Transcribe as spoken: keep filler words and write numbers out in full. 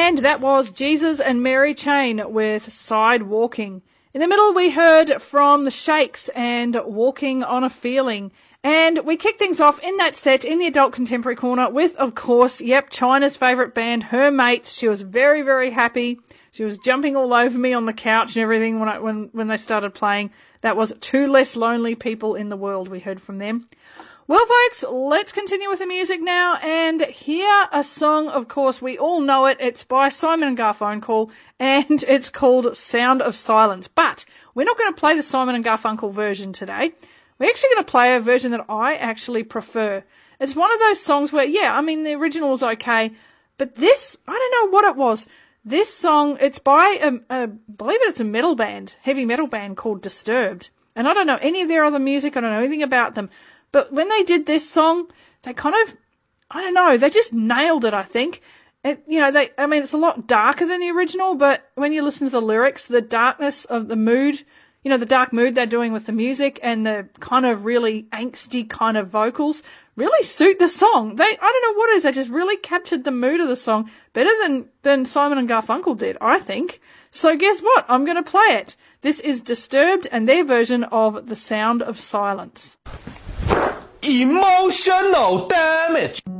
And that was Jesus and Mary Chain with Sidewalking. In the middle, we heard from the Shakes and Walking on a Feeling. And we kicked things off in that set in the Adult Contemporary Corner with, of course, yep, China's favourite band, Her Mates. She was very, very happy. She was jumping all over me on the couch and everything when I, when, when they started playing. That was Two Less Lonely People in the World we heard from them. Well, folks, let's continue with the music now and hear a song, of course, we all know it. It's by Simon and Garfunkel, and it's called Sound of Silence. But we're not going to play the Simon and Garfunkel version today. We're actually going to play a version that I actually prefer. It's one of those songs where, yeah, I mean, the original was okay, but this, I don't know what it was. This song, it's by, a, a, believe it, it's a metal band, heavy metal band called Disturbed. And I don't know any of their other music. I don't know anything about them. But when they did this song, they kind of, I don't know, they just nailed it, I think. It, you know, they, I mean, it's a lot darker than the original, but when you listen to the lyrics, the darkness of the mood, you know, the dark mood they're doing with the music and the kind of really angsty kind of vocals really suit the song. They, I don't know what it is, they just really captured the mood of the song better than, than Simon and Garfunkel did, I think. So guess what? I'm going to play it. This is Disturbed and their version of The Sound of Silence. Emotional damage.